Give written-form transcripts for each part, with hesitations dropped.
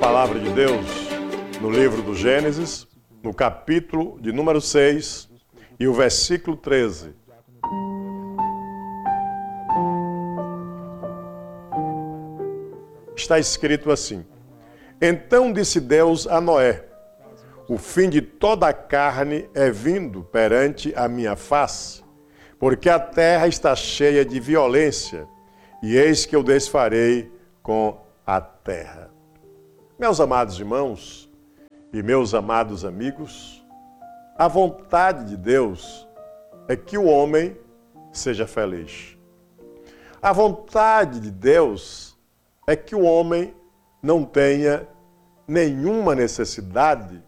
palavra de Deus no livro do Gênesis, no capítulo de número 6 e o versículo 13. Está escrito assim: Então disse Deus a Noé: O fim de toda a carne é vindo perante a minha face, porque a terra está cheia de violência, e eis que eu desfarei com a terra. Meus amados irmãos e meus amados amigos, a vontade de Deus é que o homem seja feliz. A vontade de Deus é que o homem não tenha nenhuma necessidade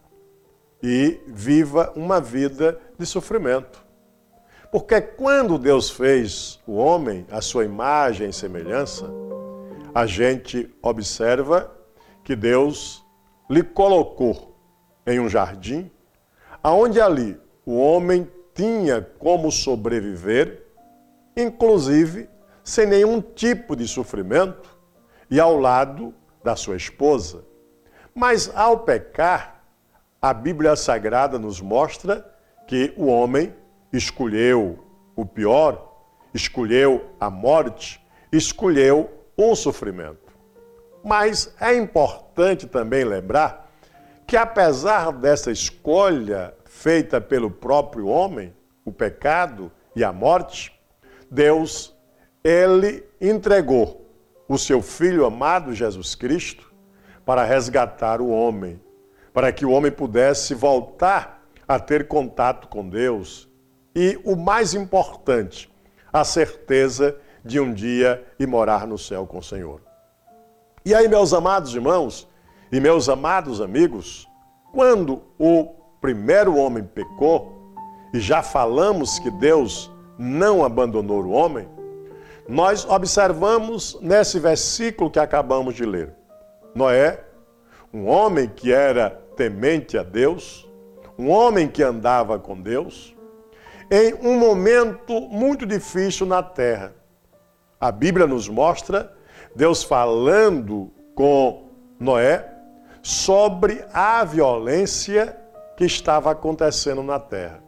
e viva uma vida de sofrimento. Porque quando Deus fez o homem à sua imagem e semelhança, a gente observa que Deus lhe colocou em um jardim, aonde ali o homem tinha como sobreviver, inclusive sem nenhum tipo de sofrimento, e ao lado da sua esposa. Mas ao pecar, a Bíblia Sagrada nos mostra que o homem escolheu o pior, escolheu a morte, escolheu o sofrimento. Mas é importante também lembrar que apesar dessa escolha feita pelo próprio homem, o pecado e a morte, Deus, ele entregou o seu Filho amado Jesus Cristo para resgatar o homem, para que o homem pudesse voltar a ter contato com Deus e, o mais importante, a certeza de um dia ir morar no céu com o Senhor. E aí, meus amados irmãos e meus amados amigos, quando o primeiro homem pecou, e já falamos que Deus não abandonou o homem, nós observamos nesse versículo que acabamos de ler. Noé, um homem que era temente a Deus, um homem que andava com Deus, em um momento muito difícil na terra. A Bíblia nos mostra Deus falando com Noé sobre a violência que estava acontecendo na terra.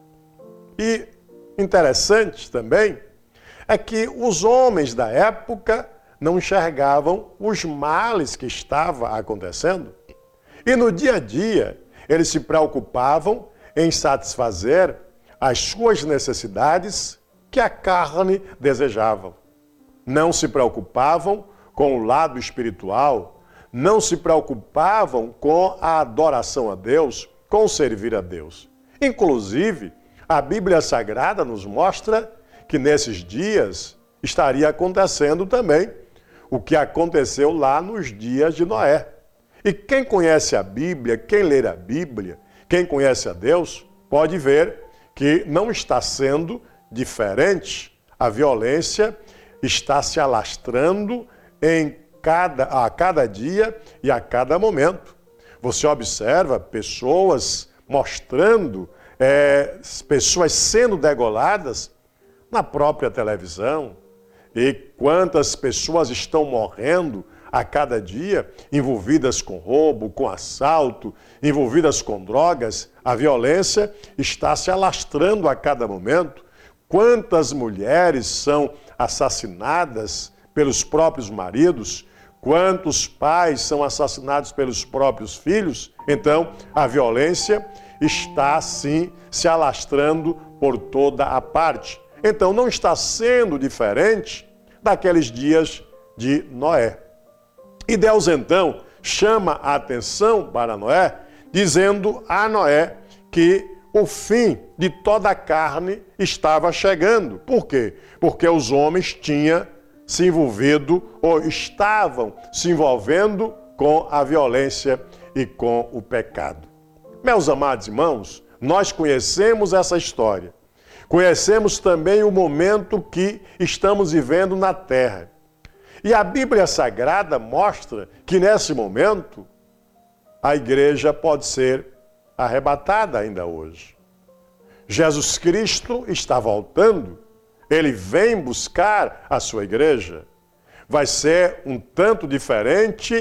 E interessante também é que os homens da época não enxergavam os males que estavam acontecendo. E no dia a dia, eles se preocupavam em satisfazer as suas necessidades que a carne desejava. Não se preocupavam com o lado espiritual, não se preocupavam com a adoração a Deus, com servir a Deus. Inclusive, a Bíblia Sagrada nos mostra que nesses dias estaria acontecendo também o que aconteceu lá nos dias de Noé. E quem conhece a Bíblia, quem ler a Bíblia, quem conhece a Deus, pode ver que não está sendo diferente. A violência está se alastrando a cada dia e a cada momento. Você observa pessoas mostrando, pessoas sendo degoladas na própria televisão. E quantas pessoas estão morrendo a cada dia, envolvidas com roubo, com assalto, envolvidas com drogas. A violência está se alastrando a cada momento. Quantas mulheres são assassinadas pelos próprios maridos? Quantos pais são assassinados pelos próprios filhos? Então, a violência está, sim, se alastrando por toda a parte. Então, não está sendo diferente daqueles dias de Noé. E Deus, então, chama a atenção para Noé, dizendo a Noé que o fim de toda a carne estava chegando. Por quê? Porque os homens tinham se envolvido ou estavam se envolvendo com a violência e com o pecado. Meus amados irmãos, nós conhecemos essa história. Conhecemos também o momento que estamos vivendo na terra. E a Bíblia Sagrada mostra que nesse momento a igreja pode ser arrebatada ainda hoje. Jesus Cristo está voltando, ele vem buscar a sua igreja. Vai ser um tanto diferente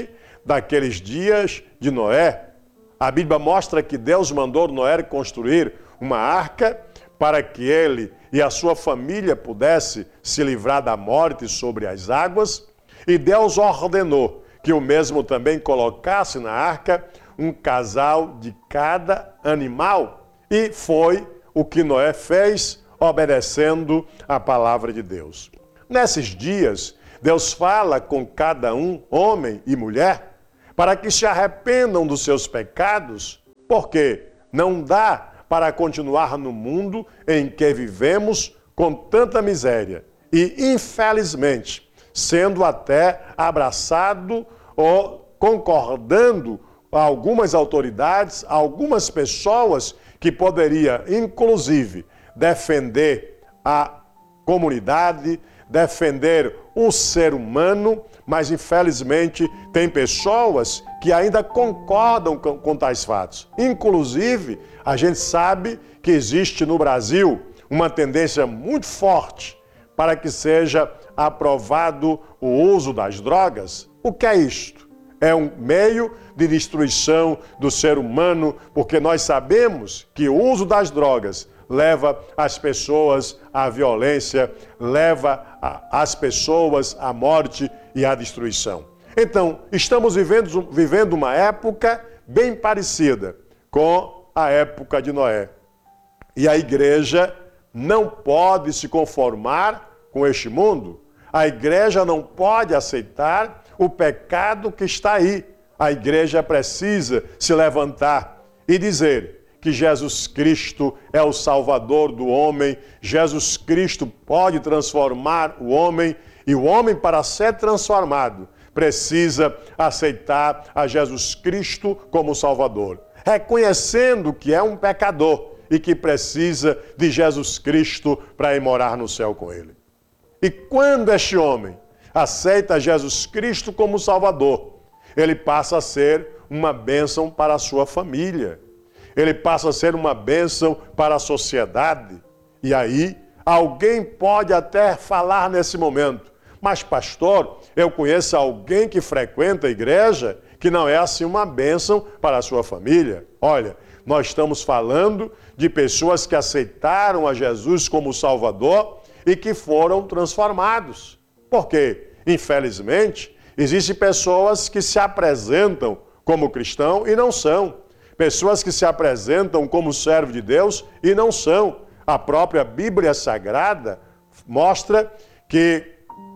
daqueles dias de Noé. A Bíblia mostra que Deus mandou Noé construir uma arca para que ele e a sua família pudessem se livrar da morte sobre as águas. E Deus ordenou que o mesmo também colocasse na arca um casal de cada animal. E foi o que Noé fez, obedecendo a palavra de Deus. Nesses dias, Deus fala com cada um, homem e mulher, para que se arrependam dos seus pecados, porque não dá para continuar no mundo em que vivemos com tanta miséria e, infelizmente, sendo até abraçado ou concordando algumas autoridades, algumas pessoas que poderiam, inclusive, defender a comunidade, defender o ser humano, mas infelizmente tem pessoas que ainda concordam com tais fatos. Inclusive, a gente sabe que existe no Brasil uma tendência muito forte para que seja aprovado o uso das drogas. O que é isto? É um meio de destruição do ser humano, porque nós sabemos que o uso das drogas leva as pessoas à violência, leva as pessoas à morte e à destruição. Então, estamos vivendo uma época bem parecida com a época de Noé. E a igreja não pode se conformar com este mundo. A igreja não pode aceitar o pecado que está aí. A igreja precisa se levantar e dizer que Jesus Cristo é o Salvador do homem, Jesus Cristo pode transformar o homem, e o homem, para ser transformado, precisa aceitar a Jesus Cristo como Salvador, reconhecendo que é um pecador e que precisa de Jesus Cristo para ir morar no céu com ele. E quando este homem aceita Jesus Cristo como Salvador, ele passa a ser uma bênção para a sua família. Ele passa a ser uma bênção para a sociedade. E aí, alguém pode até falar nesse momento, mas pastor, eu conheço alguém que frequenta a igreja que não é assim uma bênção para a sua família. Olha, nós estamos falando de pessoas que aceitaram a Jesus como Salvador e que foram transformados. Por quê? Infelizmente, existem pessoas que se apresentam como cristão e não são. Pessoas que se apresentam como servo de Deus e não são. A própria Bíblia Sagrada mostra que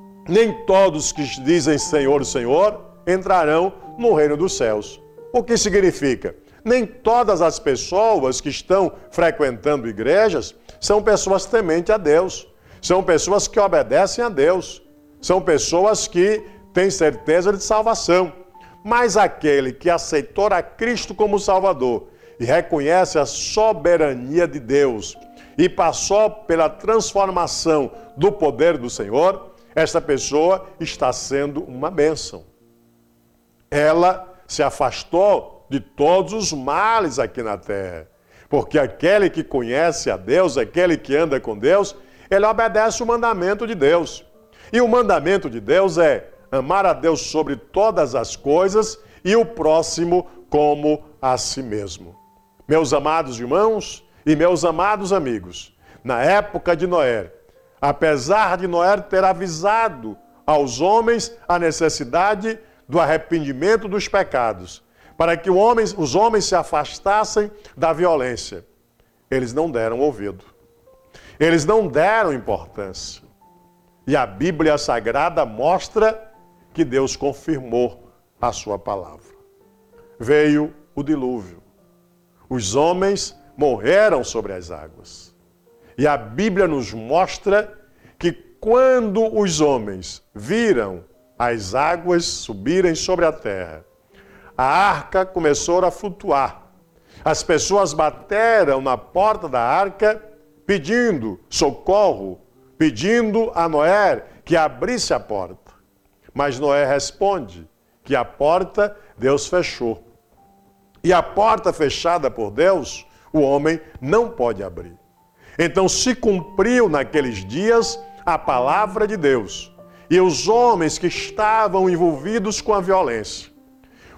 nem todos que dizem Senhor, Senhor, entrarão no reino dos céus. O que significa? Nem todas as pessoas que estão frequentando igrejas são pessoas tementes a Deus. São pessoas que obedecem a Deus. São pessoas que têm certeza de salvação. Mas aquele que aceitou a Cristo como Salvador e reconhece a soberania de Deus e passou pela transformação do poder do Senhor, esta pessoa está sendo uma bênção. Ela se afastou de todos os males aqui na terra, porque aquele que conhece a Deus, aquele que anda com Deus, ele obedece o mandamento de Deus. E o mandamento de Deus é amar a Deus sobre todas as coisas e o próximo como a si mesmo. Meus amados irmãos e meus amados amigos, na época de Noé, apesar de Noé ter avisado aos homens a necessidade do arrependimento dos pecados, para que os homens se afastassem da violência, eles não deram ouvido. Eles não deram importância. E a Bíblia Sagrada mostra que Deus confirmou a sua palavra. Veio o dilúvio. Os homens morreram sobre as águas. E a Bíblia nos mostra que quando os homens viram as águas subirem sobre a terra, a arca começou a flutuar. As pessoas bateram na porta da arca pedindo socorro, pedindo a Noé que abrisse a porta. Mas Noé responde que a porta Deus fechou. E a porta fechada por Deus, o homem não pode abrir. Então se cumpriu naqueles dias a palavra de Deus. E os homens que estavam envolvidos com a violência,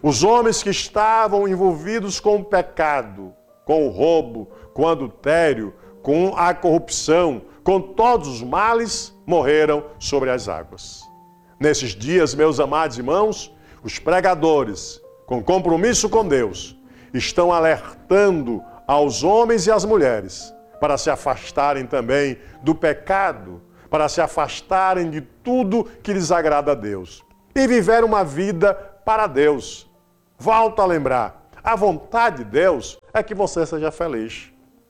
Os homens que estavam envolvidos com o pecado, com o roubo, com o adultério, com a corrupção, com todos os males, morreram sobre as águas. Nesses dias, meus amados irmãos, os pregadores, com compromisso com Deus, estão alertando aos homens e às mulheres para se afastarem também do pecado, para se afastarem de tudo que lhes agrada a Deus e viver uma vida para Deus. Volto a lembrar, a vontade de Deus é que você seja feliz.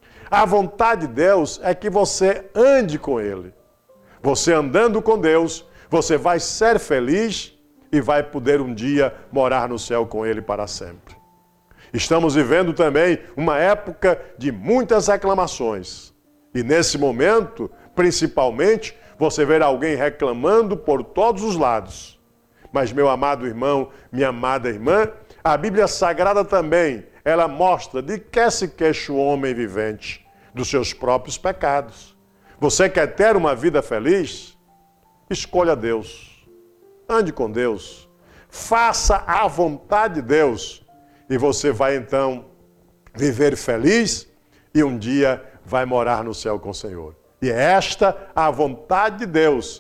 A vontade de Deus é que você ande com Ele. Você andando com Deus, você vai ser feliz e vai poder um dia morar no céu com Ele para sempre. Estamos vivendo também uma época de muitas reclamações. E nesse momento, principalmente, você vê alguém reclamando por todos os lados. Mas, meu amado irmão, minha amada irmã, a Bíblia Sagrada também, ela mostra de que se queixa o homem vivente, dos seus próprios pecados. Você quer ter uma vida feliz? Escolha Deus. Ande com Deus. Faça a vontade de Deus. E você vai então viver feliz e um dia vai morar no céu com o Senhor. E é esta a vontade de Deus.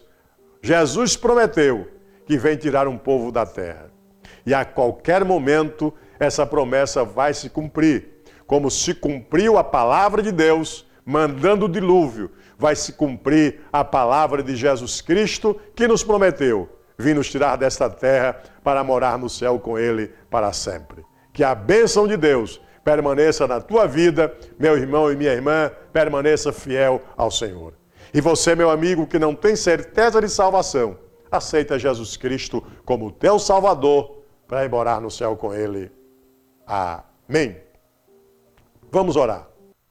Jesus prometeu que vem tirar um povo da terra. E a qualquer momento essa promessa vai se cumprir. Como se cumpriu a palavra de Deus, mandando o dilúvio, vai se cumprir a palavra de Jesus Cristo, que nos prometeu vir nos tirar desta terra para morar no céu com Ele para sempre. Que a bênção de Deus permaneça na tua vida, meu irmão e minha irmã, permaneça fiel ao Senhor. E você, meu amigo, que não tem certeza de salvação, aceita Jesus Cristo como teu Salvador para ir morar no céu com Ele. Amém. Vamos orar.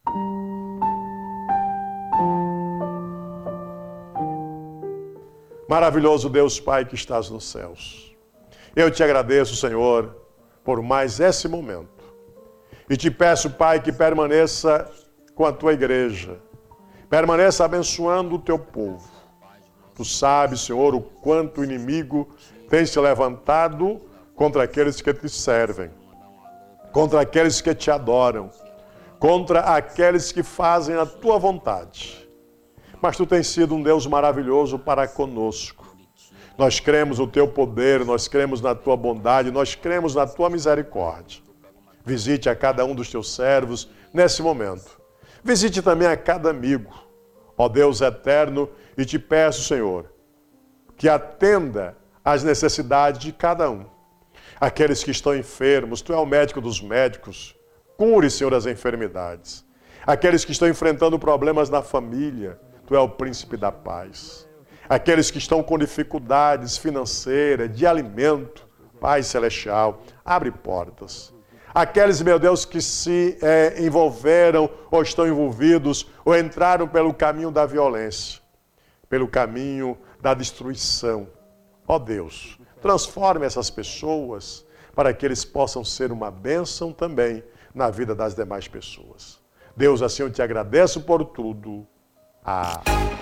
Maravilhoso Deus Pai que estás nos céus. Eu te agradeço, Senhor, por mais esse momento. E te peço, Pai, que permaneça com a tua igreja. Permaneça abençoando o teu povo. Tu sabes, Senhor, o quanto o inimigo tem se levantado contra aqueles que te servem, contra aqueles que te adoram, contra aqueles que fazem a tua vontade. Mas tu tens sido um Deus maravilhoso para conosco. Nós cremos no teu poder, nós cremos na tua bondade, nós cremos na tua misericórdia. Visite a cada um dos teus servos nesse momento. Visite também a cada amigo, ó Deus eterno, e te peço, Senhor, que atenda às necessidades de cada um. Aqueles que estão enfermos, tu é o médico dos médicos, cure, Senhor, as enfermidades. Aqueles que estão enfrentando problemas na família, tu é o príncipe da paz. Aqueles que estão com dificuldades financeiras, de alimento, Pai Celestial, abre portas. Aqueles, meu Deus, que se envolveram ou estão envolvidos ou entraram pelo caminho da violência, pelo caminho da destruição. Ó Deus, transforme essas pessoas para que eles possam ser uma bênção também na vida das demais pessoas. Deus, assim eu te agradeço por tudo. Amém.